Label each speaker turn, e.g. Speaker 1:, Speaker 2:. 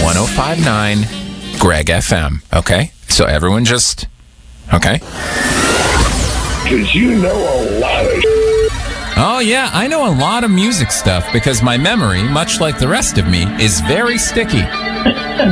Speaker 1: 1059 Greg FM. Okay? So everyone just... Okay?
Speaker 2: Because you know a lot of
Speaker 1: Oh, yeah, I know a lot of music stuff because my memory, much like the rest of me, is very sticky.